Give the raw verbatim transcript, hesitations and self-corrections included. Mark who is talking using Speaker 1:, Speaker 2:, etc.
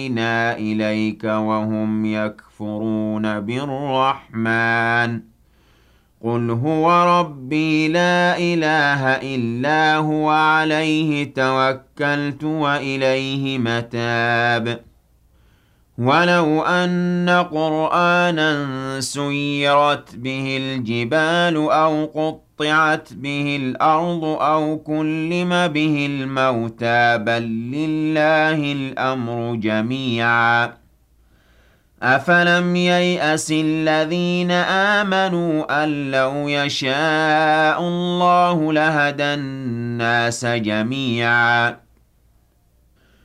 Speaker 1: أوحينا إليك وهم يكفرون بالرحمن قل هو ربي لا إله إلا هو عليه توكلت وإليه متاب ولو أن قرآنا سيرت به الجبال أو قطعت به الأرض أو كلم به الموتى بل لله الأمر جميعا أفلم ييأس الذين آمنوا أن لو يشاء الله لهدى الناس جميعا